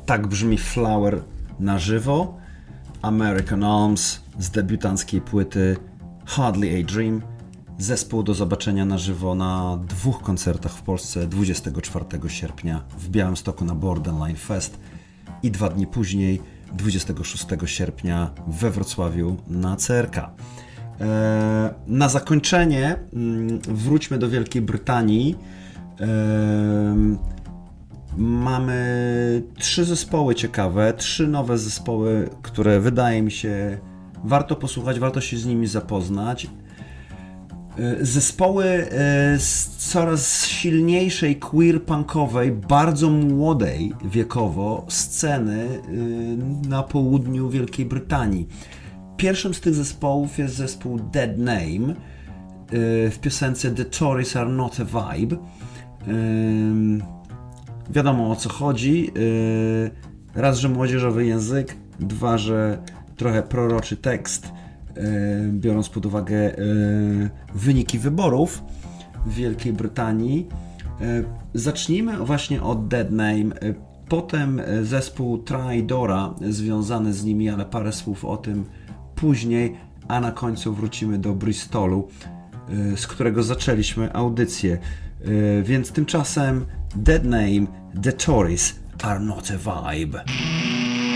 Tak brzmi Flower na żywo, American Alms z debiutanckiej płyty Hardly a Dream. Zespół do zobaczenia na żywo na 2 koncertach w Polsce 24 sierpnia w Białymstoku na Borderline Fest i 2 dni później 26 sierpnia we Wrocławiu na CRK. Na zakończenie wróćmy do Wielkiej Brytanii. Mamy 3 zespoły ciekawe, 3 nowe zespoły, które wydaje mi się warto posłuchać, warto się z nimi zapoznać. Zespoły z coraz silniejszej queer-punkowej, bardzo młodej wiekowo sceny na południu Wielkiej Brytanii. Pierwszym z tych zespołów jest zespół Dead Name w piosence The Tories Are Not a Vibe. Wiadomo, o co chodzi. Raz, że młodzieżowy język, 2, że trochę proroczy tekst, biorąc pod uwagę wyniki wyborów w Wielkiej Brytanii. Zacznijmy właśnie od Dead Name, potem zespół Try-Dora związany z nimi, ale parę słów o tym później, a na końcu wrócimy do Bristolu, z którego zaczęliśmy audycję. Więc tymczasem Dead Name, The Tories Are Not a Vibe.